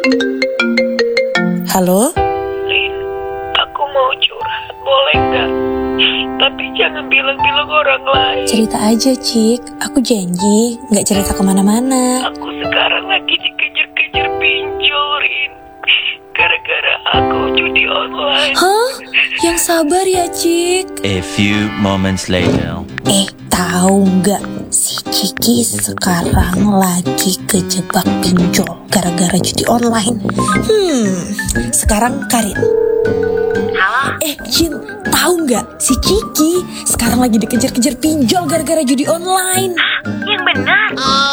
Halo? Lin, aku mau curhat, boleh nggak? Tapi jangan bilang-bilang orang lain. Cerita aja, Cik. Aku janji nggak cerita kemana-mana. Aku sekarang lagi dikejar-kejar pinjol, Rin. Gara-gara aku judi online. Hah? Yang sabar ya, Cik. A few moments later. Tahu nggak? Si Ciki sekarang lagi kejebak pinjol gara-gara judi online. Sekarang Karin. Halo? Jin, tahu nggak? Si Ciki sekarang lagi dikejar-kejar pinjol gara-gara judi online. Yang benar?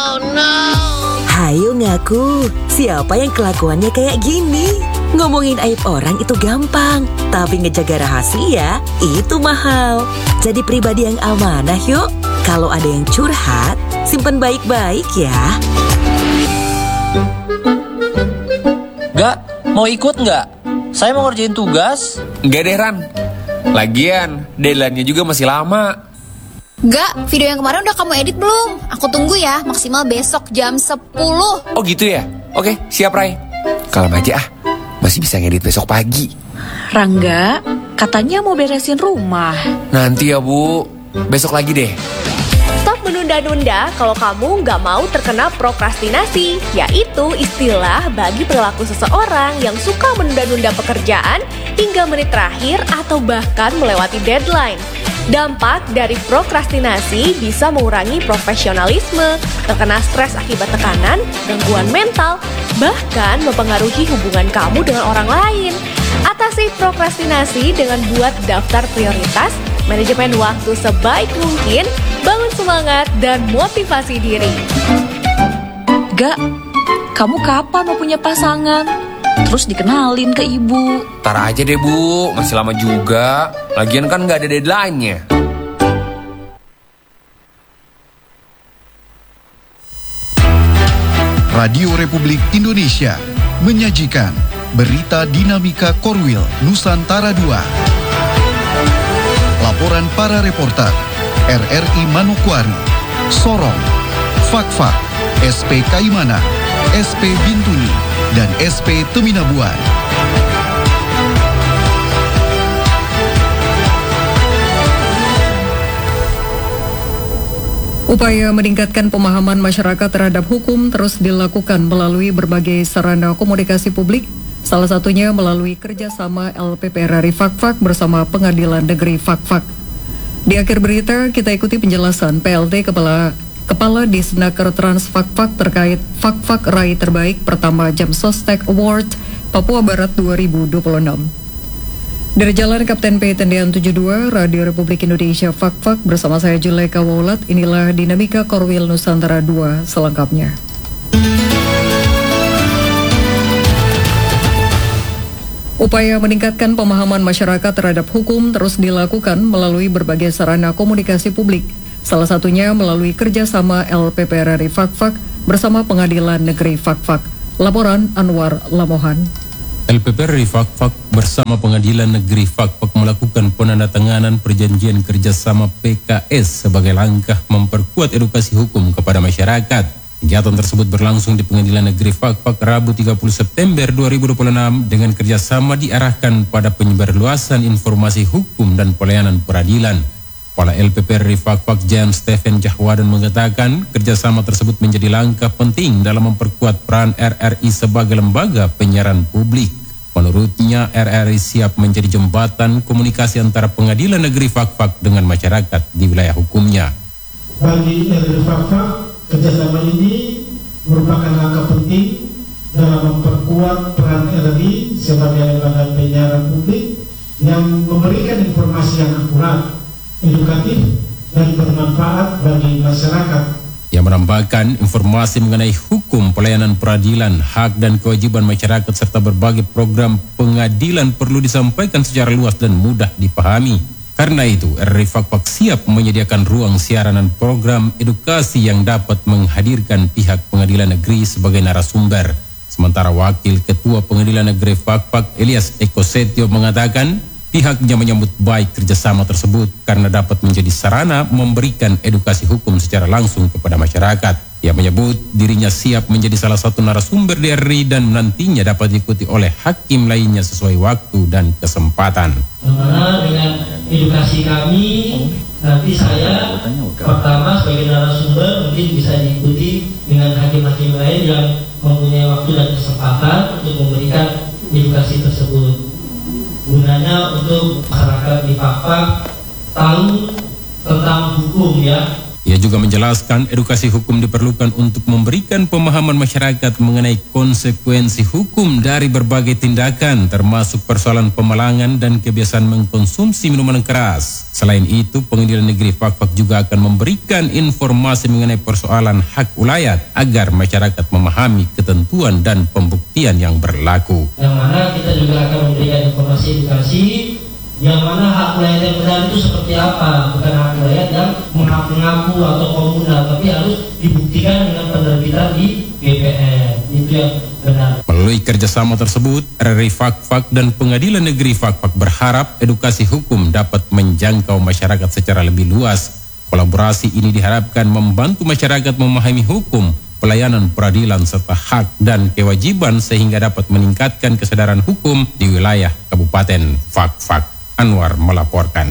Hayo ngaku, siapa yang kelakuannya kayak gini? Ngomongin aib orang itu gampang, tapi ngejaga rahasia itu mahal. Jadi pribadi yang amanah yuk. Kalau ada yang curhat, simpen baik-baik ya. Gak, mau ikut nggak? Saya mau ngerjain tugas. Enggak deh Ran. Lagian, deadline-nya juga masih lama. Enggak, video yang kemarin udah kamu edit belum? Aku tunggu ya, maksimal besok jam 10. Oh gitu ya? Oke, siap Rai. Kalem aja masih bisa ngedit besok pagi. Rangga, katanya mau beresin rumah. Nanti ya Bu, besok lagi deh. Stop menunda-nunda kalau kamu nggak mau terkena prokrastinasi, yaitu istilah bagi perilaku seseorang yang suka menunda-nunda pekerjaan hingga menit terakhir atau bahkan melewati deadline. Dampak dari prokrastinasi bisa mengurangi profesionalisme, terkena stres akibat tekanan, gangguan mental, bahkan mempengaruhi hubungan kamu dengan orang lain. Atasi prokrastinasi dengan buat daftar prioritas, manajemen waktu sebaik mungkin, bangun semangat dan motivasi diri. Gak, kamu kapan mau punya pasangan? Terus dikenalin ke ibu. Ntar aja deh Bu, masih lama juga. Lagian kan nggak ada deadline-nya. Radio Republik Indonesia menyajikan Berita Dinamika Korwil Nusantara 2. Laporan para reporter RRI Manokwari, Sorong, Fakfak, SP Kaimana, SP Bintuni, dan SP Teminabuan. Upaya meningkatkan pemahaman masyarakat terhadap hukum terus dilakukan melalui berbagai sarana komunikasi publik, salah satunya melalui kerjasama LPPR RI Fakfak bersama Pengadilan Negeri Fakfak. Di akhir berita, kita ikuti penjelasan PLT Kepala Disnaker Trans Fakfak terkait Fakfak Rai Terbaik pertama Jam Sostek Award Papua Barat 2026. Dari Jalan Kapten P Tendian 72, Radio Republik Indonesia Fakfak bersama saya Juleka Waulat, inilah Dinamika Korwil Nusantara 2 selengkapnya. Upaya meningkatkan pemahaman masyarakat terhadap hukum terus dilakukan melalui berbagai sarana komunikasi publik, salah satunya melalui kerjasama LPPR RI Fakfak bersama Pengadilan Negeri Fakfak. Laporan Anwar Lamohan. LPPR RI Fakfak bersama Pengadilan Negeri Fakfak melakukan penandatanganan perjanjian kerjasama PKS sebagai langkah memperkuat edukasi hukum kepada masyarakat. Kegiatan tersebut berlangsung di Pengadilan Negeri Fakfak Rabu 30 September 2026 dengan kerjasama diarahkan pada penyebarluasan informasi hukum dan pelayanan peradilan. Kepala LPPR RI Fakfak James Stephen Jahwadan mengatakan kerjasama tersebut menjadi langkah penting dalam memperkuat peran RRI sebagai lembaga penyiaran publik. Menurutnya, RRI siap menjadi jembatan komunikasi antara Pengadilan Negeri Fakfak dengan masyarakat di wilayah hukumnya. Bagi RRI Fakfak, kerjasama ini merupakan langkah penting dalam memperkuat peran RRI sebagai lembaga penyiaran publik yang memberikan informasi yang akurat, edukatif, dan bermanfaat bagi masyarakat. Yang menambahkan informasi mengenai hukum, pelayanan peradilan, hak dan kewajiban masyarakat serta berbagai program pengadilan perlu disampaikan secara luas dan mudah dipahami. Karena itu, RRI Fakfak siap menyediakan ruang siaran dan program edukasi yang dapat menghadirkan pihak pengadilan negeri sebagai narasumber. Sementara Wakil Ketua Pengadilan Negeri Fakfak Elias Eko Setio mengatakan pihaknya menyambut baik kerjasama tersebut karena dapat menjadi sarana memberikan edukasi hukum secara langsung kepada masyarakat. Ia menyebut dirinya siap menjadi salah satu narasumber di RRI dan nantinya dapat diikuti oleh hakim lainnya sesuai waktu dan kesempatan. Dimana dengan edukasi kami, nanti saya pertama sebagai narasumber mungkin bisa diikuti dengan hakim-hakim lain yang mempunyai waktu dan kesempatan untuk memberikan edukasi tersebut. Gunanya untuk masyarakat di Fakfak tahu tentang hukum ya. Ia juga menjelaskan edukasi hukum diperlukan untuk memberikan pemahaman masyarakat mengenai konsekuensi hukum dari berbagai tindakan termasuk persoalan pemalangan dan kebiasaan mengkonsumsi minuman keras. Selain itu, Pengadilan Negeri Fakfak juga akan memberikan informasi mengenai persoalan hak ulayat agar masyarakat memahami ketentuan dan pembuktian yang berlaku. Yang mana kita juga akan memberikan informasi edukasi yang mana hak ulayat yang benar itu seperti apa, bukan hak ulayat yang mengaku atau komunal, tapi harus dibuktikan dengan penerbitan di BPN. Itu yang benar. Melalui kerjasama tersebut, RRI Fakfak dan Pengadilan Negeri Fakfak berharap edukasi hukum dapat menjangkau masyarakat secara lebih luas. Kolaborasi ini diharapkan membantu masyarakat memahami hukum, pelayanan peradilan serta hak dan kewajiban sehingga dapat meningkatkan kesadaran hukum di wilayah Kabupaten Fakfak. Anwar melaporkan.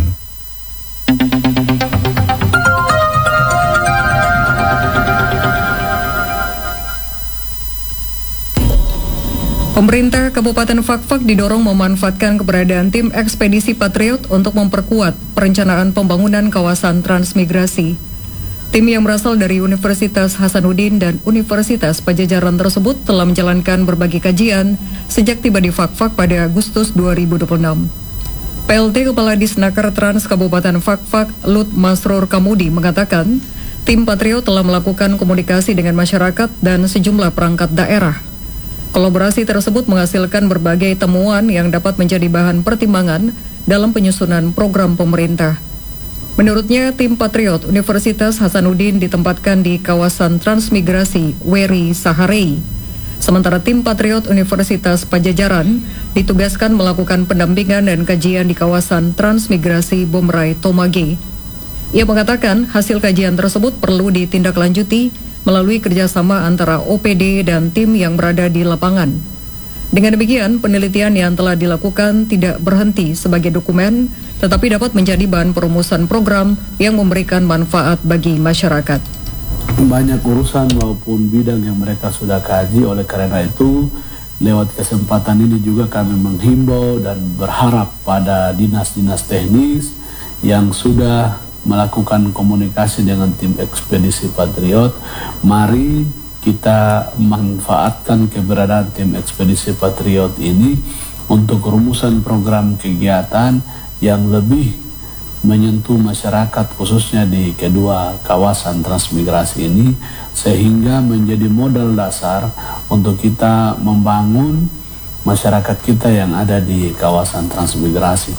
Pemerintah Kabupaten Fakfak didorong memanfaatkan keberadaan tim ekspedisi Patriot untuk memperkuat perencanaan pembangunan kawasan transmigrasi. Tim yang berasal dari Universitas Hasanuddin dan Universitas Pajajaran tersebut telah menjalankan berbagai kajian sejak tiba di Fakfak pada Agustus 2026. PLT Kepala Disnaker Trans Kabupaten Fakfak, Lut Masrur Kamudi mengatakan, tim Patriot telah melakukan komunikasi dengan masyarakat dan sejumlah perangkat daerah. Kolaborasi tersebut menghasilkan berbagai temuan yang dapat menjadi bahan pertimbangan dalam penyusunan program pemerintah. Menurutnya, tim Patriot Universitas Hasanuddin ditempatkan di kawasan transmigrasi Weri Saharei. Sementara tim Patriot Universitas Pajajaran ditugaskan melakukan pendampingan dan kajian di kawasan transmigrasi Bomrai Tomage. Ia mengatakan hasil kajian tersebut perlu ditindaklanjuti melalui kerjasama antara OPD dan tim yang berada di lapangan. Dengan demikian, penelitian yang telah dilakukan tidak berhenti sebagai dokumen, tetapi dapat menjadi bahan perumusan program yang memberikan manfaat bagi masyarakat. Banyak urusan maupun bidang yang mereka sudah kaji, oleh karena itu lewat kesempatan ini juga kami menghimbau dan berharap pada dinas-dinas teknis yang sudah melakukan komunikasi dengan tim ekspedisi Patriot, mari kita manfaatkan keberadaan tim ekspedisi Patriot ini untuk rumusan program kegiatan yang lebih menyentuh masyarakat khususnya di kedua kawasan transmigrasi ini sehingga menjadi modal dasar untuk kita membangun masyarakat kita yang ada di kawasan transmigrasi.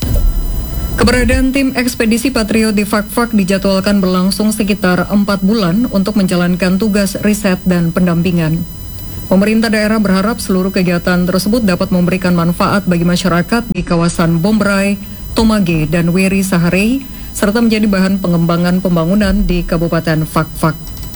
Keberadaan tim ekspedisi Patriot di Fakfak dijadwalkan berlangsung sekitar 4 bulan untuk menjalankan tugas riset dan pendampingan. Pemerintah daerah berharap seluruh kegiatan tersebut dapat memberikan manfaat bagi masyarakat di kawasan Bomrai, Tomage, dan Weri Saharei, serta menjadi bahan pengembangan pembangunan di Kabupaten Fakfak.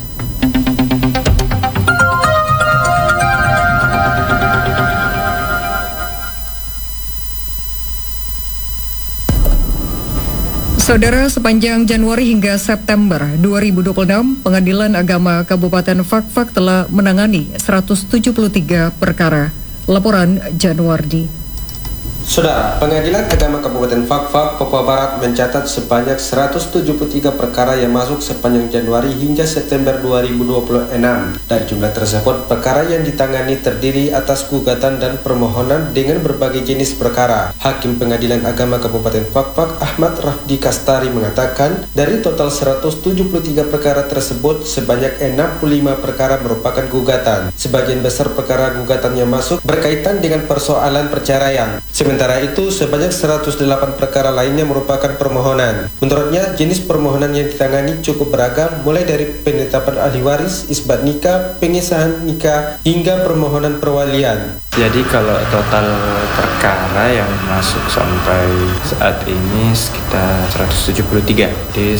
Saudara, sepanjang Januari hingga September 2026, Pengadilan Agama Kabupaten Fakfak telah menangani 173 perkara. Laporan Januardi. Saudara, Pengadilan Agama Kabupaten Fakfak, Papua Barat mencatat sebanyak 173 perkara yang masuk sepanjang Januari hingga September 2026. Dari jumlah tersebut, perkara yang ditangani terdiri atas gugatan dan permohonan dengan berbagai jenis perkara. Hakim Pengadilan Agama Kabupaten Fakfak, Ahmad Rafdi Kastari mengatakan, dari total 173 perkara tersebut, sebanyak 65 perkara merupakan gugatan. Sebagian besar perkara gugatan yang masuk berkaitan dengan persoalan perceraian. Sementara Sementara itu, sebanyak 108 perkara lainnya merupakan permohonan. Menurutnya, jenis permohonan yang ditangani cukup beragam, mulai dari penetapan ahli waris, isbat nikah, pengesahan nikah, hingga permohonan perwalian. Jadi kalau total perkara yang masuk sampai saat ini sekitar 173. Di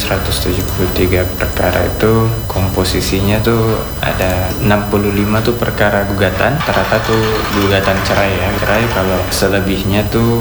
173 perkara itu komposisinya tuh ada 65 tuh perkara gugatan, rata-rata tuh gugatan cerai ya. Cerai kalau selebihnya tuh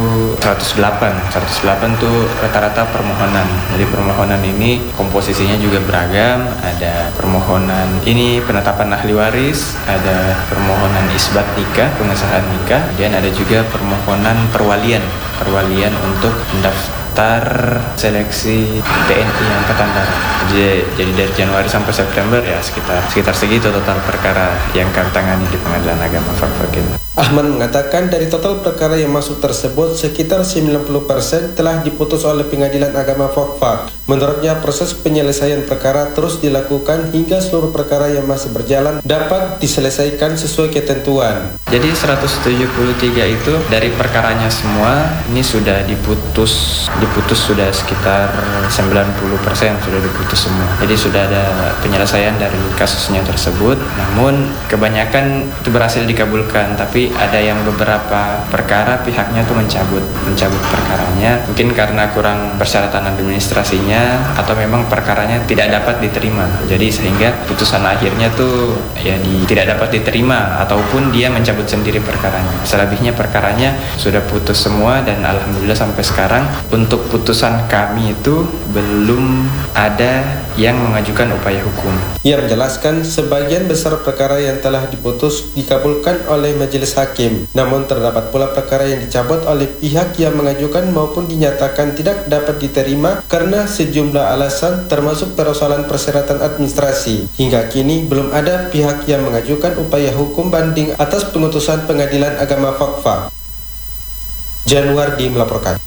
108 tuh rata-rata permohonan. Jadi permohonan ini komposisinya juga beragam, ada permohonan ini penetapan ahli waris, ada permohonan isbat nikah, pengesahan nikah, dan ada juga permohonan perwalian untuk mendaftar seleksi TNI Angkatan Darat. Jadi dari Januari sampai September ya sekitar segitu total perkara yang kami tangani di Pengadilan Agama Fakfak ini. Ahmad mengatakan dari total perkara yang masuk tersebut sekitar 90% telah diputus oleh Pengadilan Agama Fakfak. Menurutnya proses penyelesaian perkara terus dilakukan hingga seluruh perkara yang masih berjalan dapat diselesaikan sesuai ketentuan. Jadi 173 itu dari perkaranya semua ini sudah diputus sudah sekitar 90% sudah diputus semua. Jadi sudah ada penyelesaian dari kasusnya tersebut. Namun kebanyakan itu berhasil dikabulkan, tapi ada yang beberapa perkara pihaknya tuh mencabut perkaranya, mungkin karena kurang persyaratan administrasinya atau memang perkaranya tidak dapat diterima. Jadi sehingga putusan akhirnya tuh ya tidak dapat diterima ataupun dia mencabut sendiri perkaranya. Selebihnya perkaranya sudah putus semua dan alhamdulillah sampai sekarang untuk putusan kami itu belum ada yang mengajukan upaya hukum. Ia menjelaskan sebagian besar perkara yang telah diputus dikabulkan oleh majelis hakim. Namun terdapat pula perkara yang dicabut oleh pihak yang mengajukan maupun dinyatakan tidak dapat diterima karena sejumlah alasan termasuk persoalan persyaratan administrasi. Hingga kini belum ada pihak yang mengajukan upaya hukum banding atas pengutusan Pengadilan Agama Fakfak. Januardi melaporkan.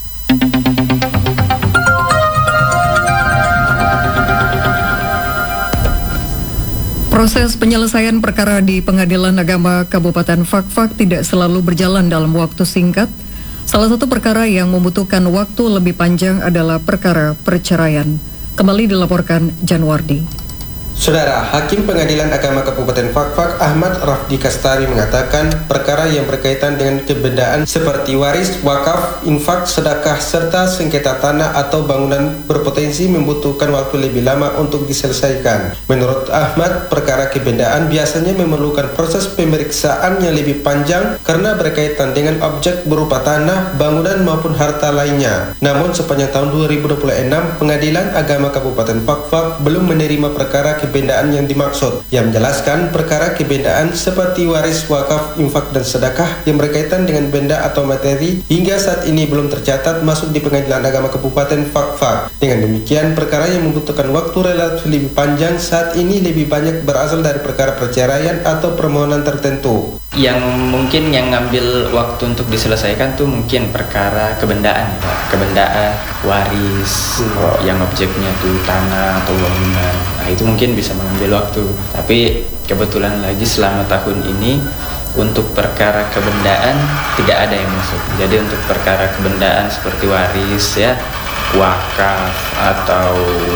Proses penyelesaian perkara di Pengadilan Agama Kabupaten Fakfak tidak selalu berjalan dalam waktu singkat. Salah satu perkara yang membutuhkan waktu lebih panjang adalah perkara perceraian. Kembali dilaporkan Januardi. Saudara, Hakim Pengadilan Agama Kabupaten Fakfak Ahmad Rafdi Kastari mengatakan perkara yang berkaitan dengan kebendaan seperti waris, wakaf, infak, sedekah, serta sengketa tanah atau bangunan berpotensi membutuhkan waktu lebih lama untuk diselesaikan. Menurut Ahmad, perkara kebendaan biasanya memerlukan proses pemeriksaan yang lebih panjang karena berkaitan dengan objek berupa tanah, bangunan maupun harta lainnya. Namun sepanjang tahun 2026, Pengadilan Agama Kabupaten Fakfak belum menerima perkara kebendaan yang dimaksud. Yang menjelaskan perkara kebendaan seperti waris, wakaf, infak dan sedekah yang berkaitan dengan benda atau materi hingga saat ini belum tercatat masuk di Pengadilan Agama Kabupaten Fakfak. Dengan demikian, perkara yang membutuhkan waktu relatif lebih panjang saat ini lebih banyak berasal dari perkara perceraian atau permohonan tertentu. Yang mungkin yang ngambil waktu untuk diselesaikan tuh mungkin perkara kebendaan, kebendaan, waris, yang objeknya tuh tanah atau bangunan. Nah itu mungkin bisa mengambil waktu. Tapi kebetulan lagi selama tahun ini untuk perkara kebendaan tidak ada yang masuk. Jadi untuk perkara kebendaan seperti waris ya, wakaf atau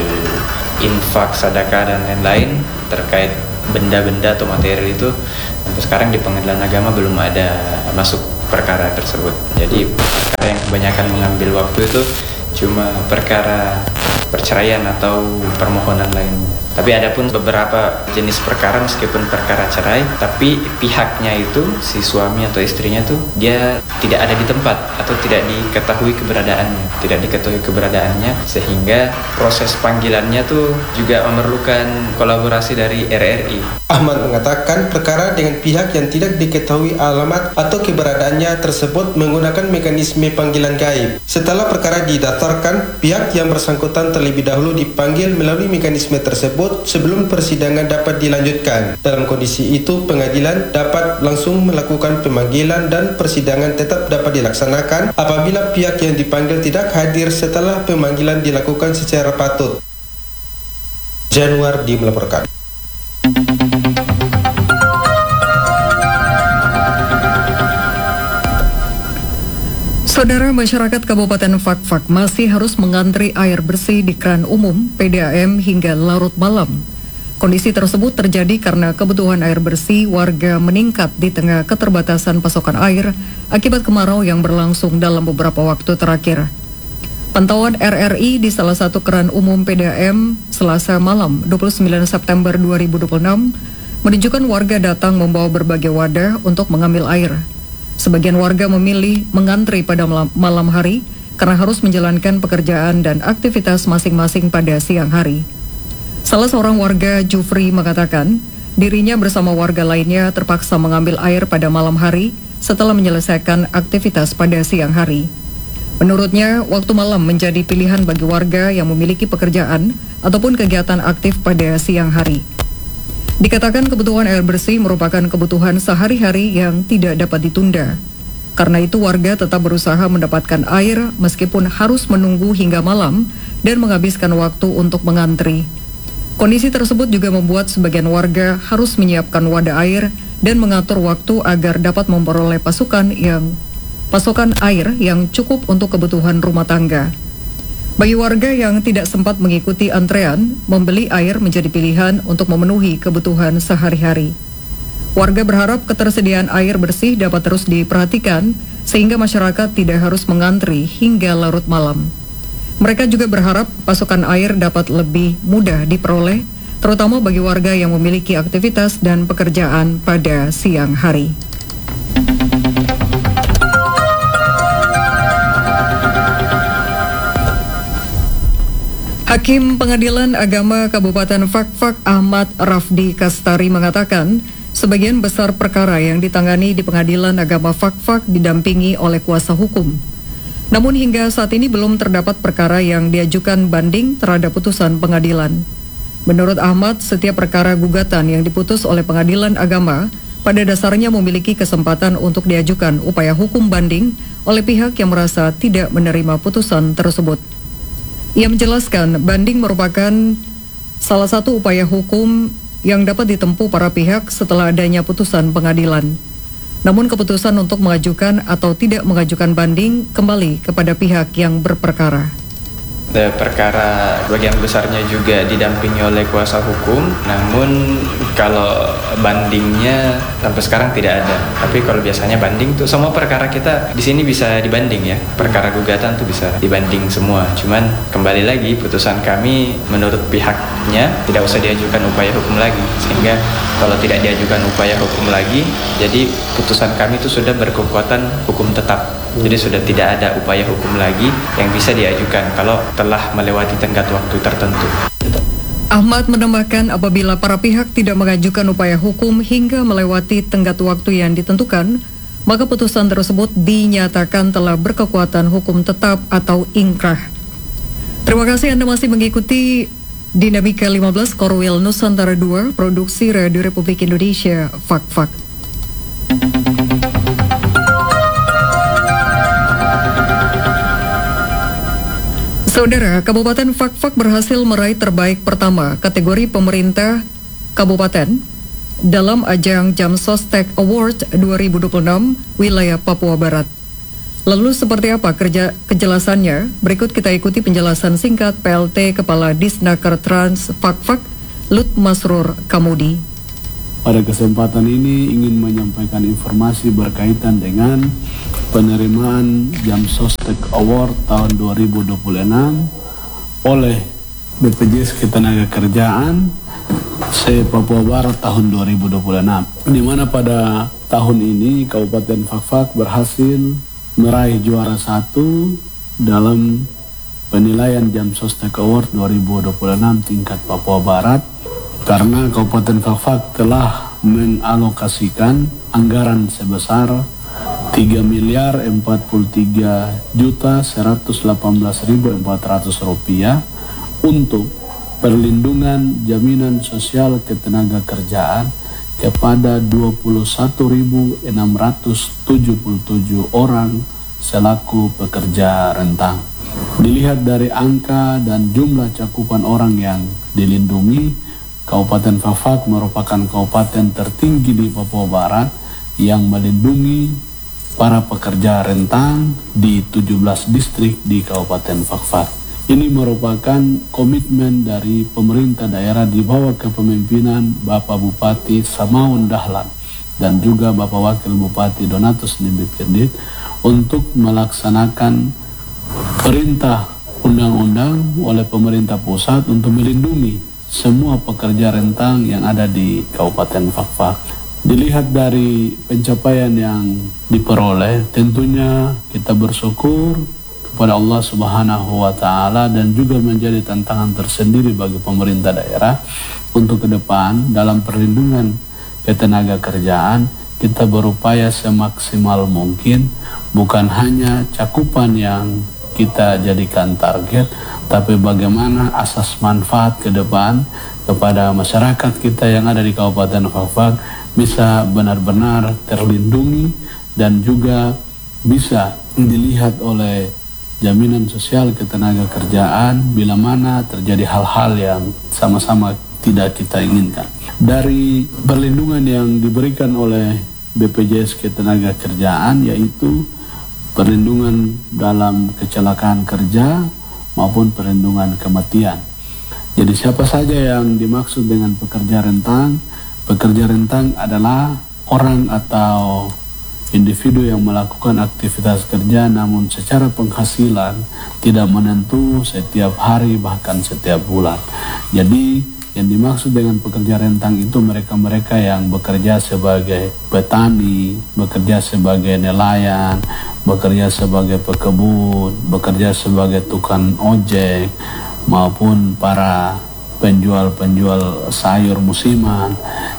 infak, sedekah dan lain-lain terkait benda-benda atau materi itu sampai sekarang di Pengadilan Agama belum ada masuk perkara tersebut. Jadi perkara yang kebanyakan mengambil waktu itu cuma perkara perceraian atau permohonan lainnya. Tapi ada pun beberapa jenis perkara meskipun perkara cerai, tapi pihaknya itu si suami atau istrinya tuh dia tidak ada di tempat atau tidak diketahui keberadaannya, sehingga proses panggilannya tuh juga memerlukan kolaborasi dari RRI. Ahmad mengatakan perkara dengan pihak yang tidak diketahui alamat atau keberadaannya tersebut menggunakan mekanisme panggilan gaib. Setelah perkara didaftarkan, pihak yang bersangkutan terlebih dahulu dipanggil melalui mekanisme tersebut sebelum persidangan dapat dilanjutkan. Dalam kondisi itu, pengadilan dapat langsung melakukan pemanggilan dan persidangan tetap dapat dilaksanakan apabila pihak yang dipanggil tidak hadir setelah pemanggilan dilakukan secara patut. Januardi melaporkan. Saudara, masyarakat Kabupaten Fakfak masih harus mengantri air bersih di keran umum PDAM hingga larut malam. Kondisi tersebut terjadi karena kebutuhan air bersih warga meningkat di tengah keterbatasan pasokan air akibat kemarau yang berlangsung dalam beberapa waktu terakhir. Pantauan RRI di salah satu keran umum PDAM Selasa malam 29 September 2026 menunjukkan warga datang membawa berbagai wadah untuk mengambil air. Sebagian warga memilih mengantri pada malam hari karena harus menjalankan pekerjaan dan aktivitas masing-masing pada siang hari. Salah seorang warga, Jufri, mengatakan dirinya bersama warga lainnya terpaksa mengambil air pada malam hari setelah menyelesaikan aktivitas pada siang hari. Menurutnya, waktu malam menjadi pilihan bagi warga yang memiliki pekerjaan ataupun kegiatan aktif pada siang hari. Dikatakan kebutuhan air bersih merupakan kebutuhan sehari-hari yang tidak dapat ditunda. Karena itu warga tetap berusaha mendapatkan air meskipun harus menunggu hingga malam dan menghabiskan waktu untuk mengantri. Kondisi tersebut juga membuat sebagian warga harus menyiapkan wadah air dan mengatur waktu agar dapat memperoleh pasokan air yang cukup untuk kebutuhan rumah tangga. Bagi warga yang tidak sempat mengikuti antrean, membeli air menjadi pilihan untuk memenuhi kebutuhan sehari-hari. Warga berharap ketersediaan air bersih dapat terus diperhatikan sehingga masyarakat tidak harus mengantri hingga larut malam. Mereka juga berharap pasokan air dapat lebih mudah diperoleh, terutama bagi warga yang memiliki aktivitas dan pekerjaan pada siang hari. Hakim Pengadilan Agama Kabupaten Fakfak Ahmad Rafdi Kastari mengatakan, sebagian besar perkara yang ditangani di Pengadilan Agama Fakfak didampingi oleh kuasa hukum. Namun hingga saat ini belum terdapat perkara yang diajukan banding terhadap putusan pengadilan. Menurut Ahmad, setiap perkara gugatan yang diputus oleh Pengadilan Agama pada dasarnya memiliki kesempatan untuk diajukan upaya hukum banding oleh pihak yang merasa tidak menerima putusan tersebut. Ia menjelaskan banding merupakan salah satu upaya hukum yang dapat ditempuh para pihak setelah adanya putusan pengadilan. Namun keputusan untuk mengajukan atau tidak mengajukan banding kembali kepada pihak yang berperkara. Perkara bagian besarnya juga didampingi oleh kuasa hukum, namun kalau bandingnya sampai sekarang tidak ada. Tapi kalau biasanya banding tuh semua perkara kita di sini bisa dibanding ya. Perkara gugatan tuh bisa dibanding semua. Cuman kembali lagi putusan kami menurut pihaknya tidak usah diajukan upaya hukum lagi. Sehingga kalau tidak diajukan upaya hukum lagi, jadi putusan kami itu sudah berkekuatan hukum tetap. Jadi sudah tidak ada upaya hukum lagi yang bisa diajukan kalau telah melewati tenggat waktu tertentu. Ahmad menambahkan apabila para pihak tidak mengajukan upaya hukum hingga melewati tenggat waktu yang ditentukan, maka putusan tersebut dinyatakan telah berkekuatan hukum tetap atau inkrah. Terima kasih Anda masih mengikuti Dinamika 15 Korwil Nusantara 2, Produksi Radio Republik Indonesia, Fakfak. Saudara, Kabupaten Fakfak berhasil meraih terbaik pertama kategori pemerintah kabupaten dalam ajang Jamsostek Award 2026 wilayah Papua Barat. Lalu seperti apa kejelasannya? Berikut kita ikuti penjelasan singkat PLT Kepala Disnaker Trans Fakfak, Lut Masrur Kamudi. Pada kesempatan ini ingin menyampaikan informasi berkaitan dengan penerimaan Jamsostek Award tahun 2026 oleh BPJS Ketenagakerjaan se-Papua Barat tahun 2026, di mana pada tahun ini Kabupaten Fakfak berhasil meraih juara 1 dalam penilaian Jamsostek Award 2026 tingkat Papua Barat, karena Kabupaten Fakfak telah mengalokasikan anggaran sebesar 3.043.118.400 rupiah untuk perlindungan jaminan sosial ketenagakerjaan kepada 21.677 orang selaku pekerja rentang. Dilihat dari angka dan jumlah cakupan orang yang dilindungi, Kabupaten Fakfak merupakan kabupaten tertinggi di Papua Barat yang melindungi para pekerja rentang di 17 distrik di Kabupaten Fakfak. Ini merupakan komitmen dari pemerintah daerah di bawah kepemimpinan Bapak Bupati Samaun Dahlan dan juga Bapak Wakil Bupati Donatus Nimbit Kendit untuk melaksanakan perintah undang-undang oleh pemerintah pusat untuk melindungi semua pekerja rentang yang ada di Kabupaten Fakfak. Dilihat dari pencapaian yang diperoleh, tentunya kita bersyukur kepada Allah Subhanahu wa Ta'ala, dan juga menjadi tantangan tersendiri bagi pemerintah daerah untuk ke depan dalam perlindungan ketenaga kerjaan. Kita berupaya semaksimal mungkin, bukan hanya cakupan yang kita jadikan target, tapi bagaimana asas manfaat ke depan kepada masyarakat kita yang ada di Kabupaten Fakfak bisa benar-benar terlindungi dan juga bisa dilihat oleh jaminan sosial ketenaga kerjaan bila mana terjadi hal-hal yang sama-sama tidak kita inginkan. Dari perlindungan yang diberikan oleh BPJS Ketenaga Kerjaan, yaitu perlindungan dalam kecelakaan kerja maupun perlindungan kematian. Jadi siapa saja yang dimaksud dengan pekerja rentang? Pekerja rentang adalah orang atau individu yang melakukan aktivitas kerja namun secara penghasilan tidak menentu setiap hari bahkan setiap bulan. Jadi yang dimaksud dengan pekerja rentang itu mereka-mereka yang bekerja sebagai petani, bekerja sebagai nelayan, bekerja sebagai pekebun, bekerja sebagai tukang ojek, maupun para penjual-penjual sayur musiman,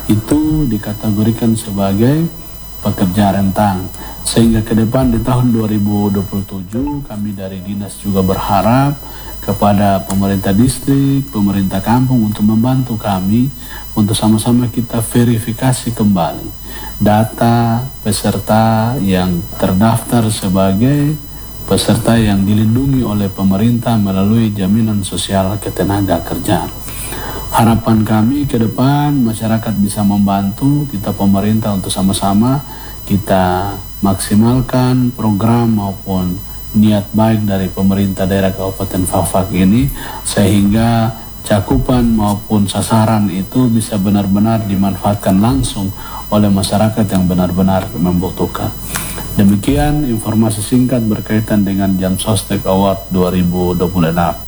itu dikategorikan sebagai pekerja rentang. Sehingga ke depan di tahun 2027 kami dari dinas juga berharap kepada pemerintah distrik, pemerintah kampung untuk membantu kami untuk sama-sama kita verifikasi kembali data peserta yang terdaftar sebagai peserta yang dilindungi oleh pemerintah melalui jaminan sosial ketenaga kerjaan. Harapan kami ke depan masyarakat bisa membantu kita pemerintah untuk sama-sama kita maksimalkan program maupun niat baik dari pemerintah daerah Kabupaten Fakfak ini sehingga cakupan maupun sasaran itu bisa benar-benar dimanfaatkan langsung oleh masyarakat yang benar-benar membutuhkan. Demikian informasi singkat berkaitan dengan Jam Sostek Award 2026.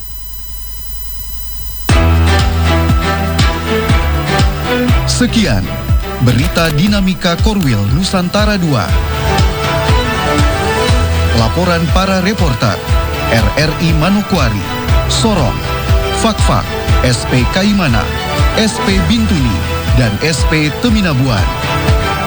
Sekian berita dinamika Korwil Nusantara 2. Laporan para reporter RRI Manokwari, Sorong, Fakfak, SP Kaimana, SP Bintuni, dan SP Teminabuan.